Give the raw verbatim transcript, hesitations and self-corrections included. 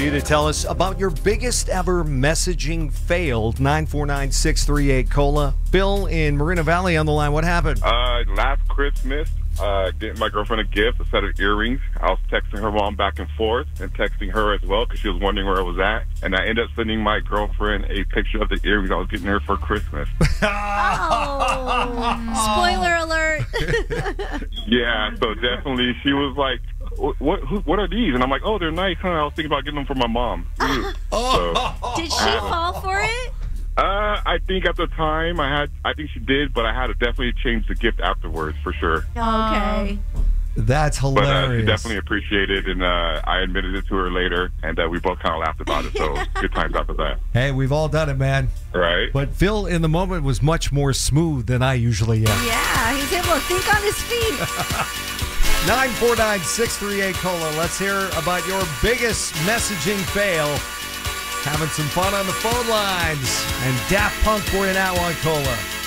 You to tell us about your biggest ever messaging fail. nine four nine, six three eight, COLA. Phil in Moreno Valley on the line. What happened? Uh, last Christmas, uh, getting my girlfriend a gift, a set of earrings. I was texting her mom back and forth and texting her as well because she was wondering where I was at. And I ended up sending my girlfriend a picture of the earrings I was getting her for Christmas. Oh, spoiler alert. Yeah, so definitely she was like, what who, what are these? And I'm like, oh, they're nice, huh? I was thinking about getting them for my mom. So, Did she fall for it? uh, I think at the time I had, I think she did, but I had to definitely change the gift afterwards for sure. Okay. That's But uh, hilarious. she definitely appreciated it, and uh, I admitted it to her later, and uh, we both kind of laughed about it. So good times after that. Hey, we've all done it, man. Right? But Phil, in the moment, was much more smooth than I usually am. Yeah, he's able to think on his feet. nine four nine, six three eight, COLA. Let's hear about your biggest messaging fail. Having some fun on the phone lines. And Daft Punk for you now on COLA.